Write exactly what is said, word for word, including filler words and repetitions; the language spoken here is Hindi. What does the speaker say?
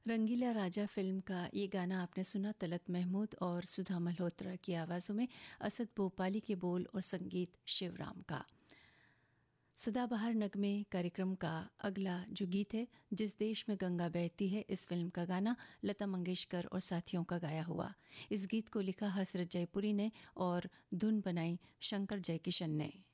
रंगीला राजा फिल्म का ये गाना आपने सुना तलत महमूद और सुधा मल्होत्रा की आवाज़ों में, असद भोपाली के बोल और संगीत शिवराम का। सदाबहार नगमे कार्यक्रम का अगला जो गीत है, जिस देश में गंगा बहती है, इस फिल्म का गाना लता मंगेशकर और साथियों का गाया हुआ। इस गीत को लिखा हसरत जयपुरी ने और धुन बनाई शंकर जयकिशन ने।